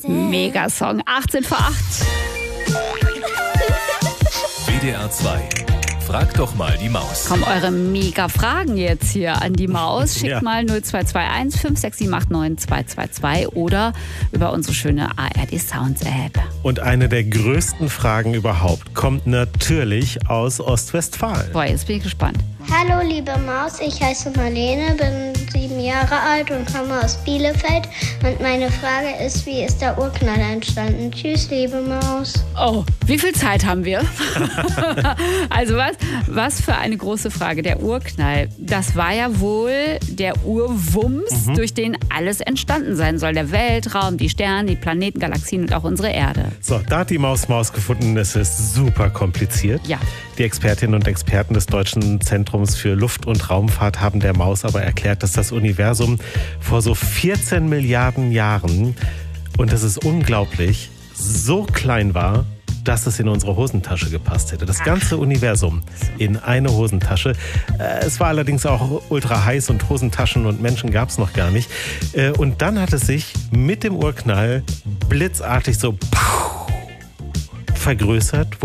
Mega Song. 18 vor 8. WDR 2. Frag doch mal die Maus. Kommen eure Mega-Fragen jetzt hier an die Maus. Schickt mal 0221 56789 222 oder über unsere schöne ARD Sounds App. Und eine der größten Fragen überhaupt kommt natürlich aus Ostwestfalen. Boah, jetzt bin ich gespannt. Hallo liebe Maus, ich heiße Marlene, bin 7 Jahre alt und komme aus Bielefeld. Und meine Frage ist, wie ist der Urknall entstanden? Tschüss, liebe Maus. Oh, wie viel Zeit haben wir? Also was für eine große Frage. Der Urknall, das war ja wohl der Urwumms, durch den alles entstanden sein soll. Der Weltraum, die Sterne, die Planeten, Galaxien und auch unsere Erde. So, da hat die Maus gefunden. Es ist super kompliziert. Ja. Die Expertinnen und Experten des Deutschen Zentrums für Luft- und Raumfahrt haben der Maus aber erklärt, dass das Universum vor so 14 Milliarden Jahren, und das ist unglaublich, so klein war, dass es in unsere Hosentasche gepasst hätte. Das ganze Universum in eine Hosentasche. Es war allerdings auch ultra heiß und Hosentaschen und Menschen gab es noch gar nicht. Und dann hat es sich mit dem Urknall blitzartig so vergrößert,